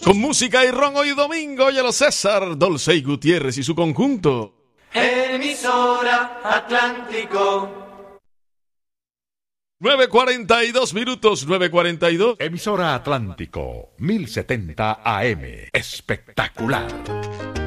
Con música y ron hoy domingo, óyelo César, Dolce y Gutiérrez y su conjunto. Emisora Atlántico. 9:42 minutos, 9:42. Emisora Atlántico, 1070 AM. Espectacular.